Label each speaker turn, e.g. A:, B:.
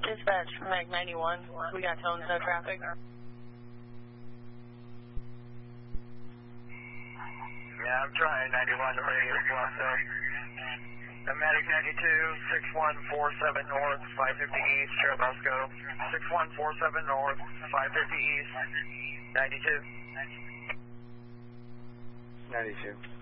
A: Dispatch, Mag 91. We got tones, no traffic.
B: Yeah, I'm trying 91 to radio Bluffo. Medic 92, 6147 North, 550 East, Cherubusco. 6147 North, 550 East, 92.
C: 92.